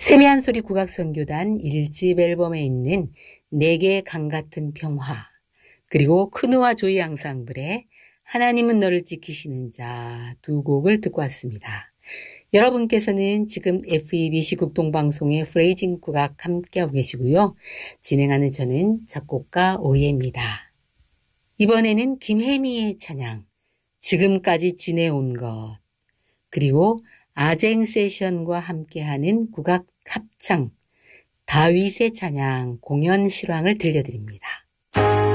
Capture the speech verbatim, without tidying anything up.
세미한 소리 국악선교단 일 집 앨범에 있는 내게 강같은 평화, 그리고 크누와 조이 앙상블의 하나님은 너를 지키시는 자 두 곡을 듣고 왔습니다. 여러분께서는 지금 에프이비씨 국동방송의 프레이징 국악 함께하고 계시고요. 진행하는 저는 작곡가 오희애입니다. 이번에는 김혜미의 찬양, 지금까지 지내온 것, 그리고 아쟁 세션과 함께하는 국악 합창, 다윗의 찬양 공연 실황을 들려드립니다.